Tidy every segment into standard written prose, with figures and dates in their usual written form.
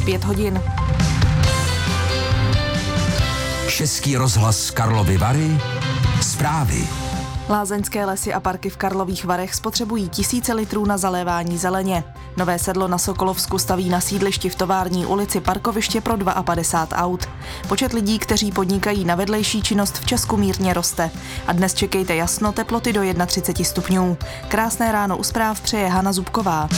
5 hodin. Český rozhlas Karlovy Vary. Zprávy. Lázeňské lesy a parky v Karlových Varech spotřebují tisíce litrů na zalévání zeleně. Nové Sedlo na Sokolovsku staví na sídlišti v Tovární ulici parkoviště pro 52 aut. Počet lidí, kteří podnikají na vedlejší činnost v Česku mírně roste. A dnes čekejte jasno, teploty do 31 stupňů. Krásné ráno u zpráv přeje Hana Zubková.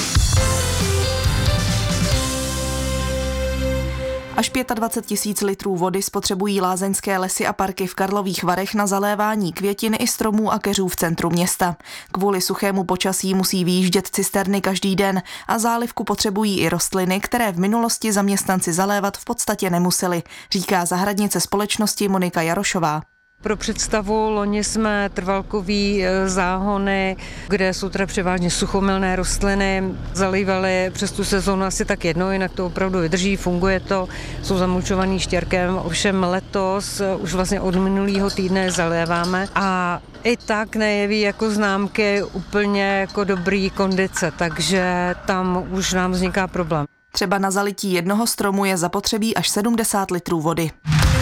Až 25 000 litrů vody spotřebují lázeňské lesy a parky v Karlových Varech na zalévání květin i stromů a keřů v centru města. Kvůli suchému počasí musí vyjíždět cisterny každý den a zálivku potřebují i rostliny, které v minulosti zaměstnanci zalévat v podstatě nemuseli, říká zahradnice společnosti Monika Jarošová. Pro představu, loni jsme trvalkový záhony, kde jsou teda převážně suchomilné rostliny, zalívali přes tu sezónu asi tak jednou, jinak to opravdu vydrží, funguje to, jsou zamulčovaný štěrkem, ovšem letos už vlastně od minulého týdne zaléváme a i tak nejeví jako známky úplně jako dobrý kondice, takže tam už nám vzniká problém. Třeba na zalití jednoho stromu je zapotřebí až 70 litrů vody.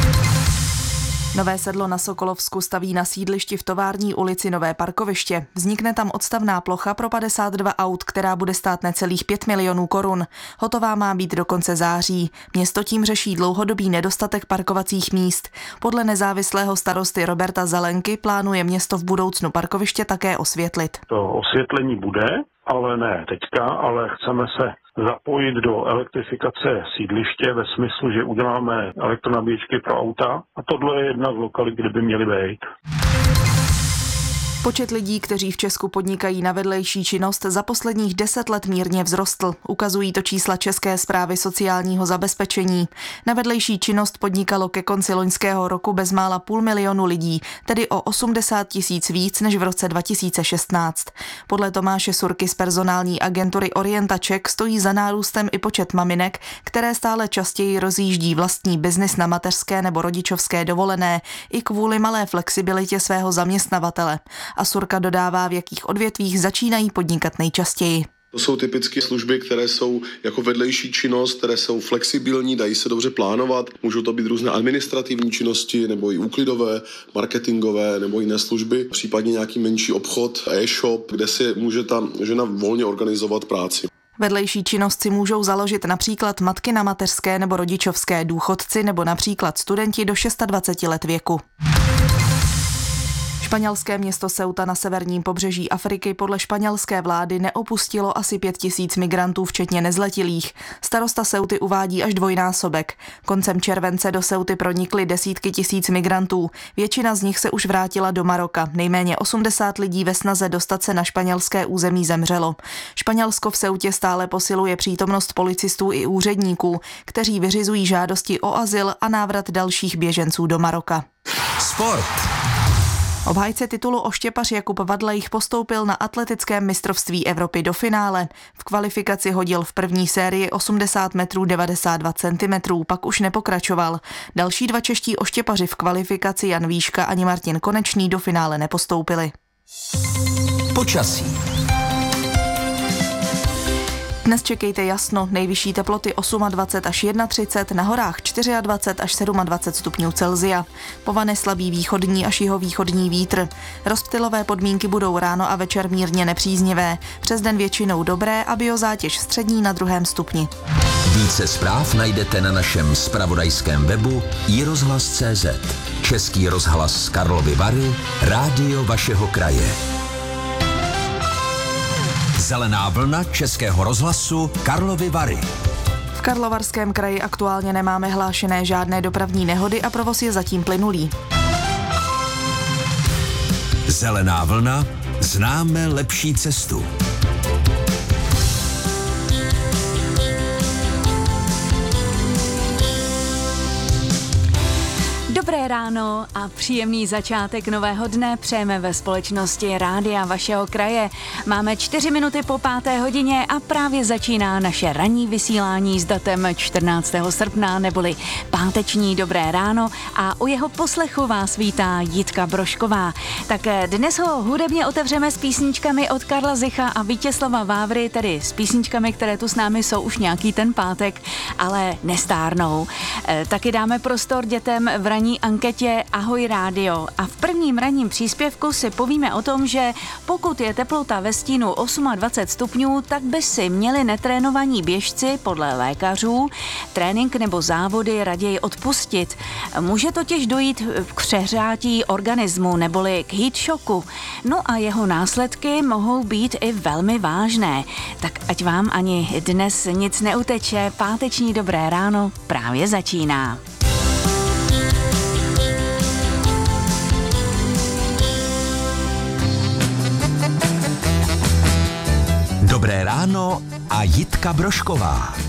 Nové Sedlo na Sokolovsku staví na sídlišti v Tovární ulici nové parkoviště. Vznikne tam odstavná plocha pro 52 aut, která bude stát necelých 5 milionů korun. Hotová má být do konce září. Město tím řeší dlouhodobý nedostatek parkovacích míst. Podle nezávislého starosty Roberta Zelenky plánuje město v budoucnu parkoviště také osvětlit. To osvětlení bude, ale ne teďka, ale chceme se zapojit do elektrifikace sídliště ve smyslu, že uděláme elektronabíječky pro auta a tohle je jedna z lokalit, kde by měly být. Počet lidí, kteří v Česku podnikají na vedlejší činnost, za posledních 10 let mírně vzrostl. Ukazují to čísla České správy sociálního zabezpečení. Na vedlejší činnost podnikalo ke konci loňského roku bezmála 500 000 lidí, tedy o 80 000 víc než v roce 2016. Podle Tomáše Surky z personální agentury Orientaček stojí za nárůstem i počet maminek, které stále častěji rozjíždí vlastní biznis na mateřské nebo rodičovské dovolené i kvůli malé flexibilitě svého zaměstnavatele. A Surka dodává, v jakých odvětvích začínají podnikat nejčastěji. To jsou typicky služby, které jsou jako vedlejší činnost, které jsou flexibilní, dají se dobře plánovat. Můžou to být různé administrativní činnosti nebo i úklidové, marketingové nebo jiné služby, případně nějaký menší obchod, e-shop, kde si může ta žena volně organizovat práci. Vedlejší činnost si můžou založit například matky na mateřské nebo rodičovské, důchodci nebo například studenti do 26 let věku. Španělské město Ceuta na severním pobřeží Afriky podle španělské vlády neopustilo asi 5 000 migrantů, včetně nezletilých. Starosta Ceuty uvádí až dvojnásobek. Koncem července do Ceuty pronikly desítky tisíc migrantů. Většina z nich se už vrátila do Maroka. Nejméně 80 lidí ve snaze dostat se na španělské území zemřelo. Španělsko v Ceutě stále posiluje přítomnost policistů i úředníků, kteří vyřizují žádosti o azyl a návrat dalších běženců do Maroka. Sport. Obhájce titulu oštěpař Jakub Vadlejch postoupil na atletickém mistrovství Evropy do finále. V kvalifikaci hodil v první sérii 80 metrů 92 cm, pak už nepokračoval. Další dva čeští oštěpaři v kvalifikaci Jan Výška ani Martin Konečný do finále nepostoupili. Počasí. Dnes čekejte jasno, nejvyšší teploty 28 až 31, na horách 24 až 27 stupňů Celsia. Povane slabý východní až jihovýchodní vítr. Rozptylové podmínky budou ráno a večer mírně nepříznivé. Přes den většinou dobré a biozátěž střední na 2. stupni. Více zpráv najdete na našem zpravodajském webu iRozhlas.cz. Český rozhlas Karlovy Vary, rádio vašeho kraje. Zelená vlna Českého rozhlasu Karlovy Vary. V Karlovarském kraji aktuálně nemáme hlášené žádné dopravní nehody a provoz je zatím plynulý. Zelená vlna, známe lepší cestu. Dobré Dobré ráno a příjemný začátek nového dne přejeme ve společnosti Rádia vašeho kraje. Máme 4 minuty po 5. hodině a právě začíná naše ranní vysílání s datem 14. srpna, neboli páteční Dobré ráno, a u jeho poslechu vás vítá Jitka Brošková. Tak dnes ho hudebně otevřeme s písničkami od Karla Zicha a Vítězslava Vávry, tedy s písničkami, které tu s námi jsou už nějaký ten pátek, ale nestárnou. Taky dáme prostor dětem v ranní anketě Ahoj rádio a v prvním ranním příspěvku si povíme o tom, že pokud je teplota ve stínu 28 stupňů, tak by si měli netrénovaní běžci podle lékařů trénink nebo závody raději odpustit. Může totiž dojít k přehřátí organismu neboli k heat shocku. No a jeho následky mohou být i velmi vážné. Tak ať vám ani dnes nic neuteče, páteční Dobré ráno právě začíná. Dobré ráno a Jitka Brošková.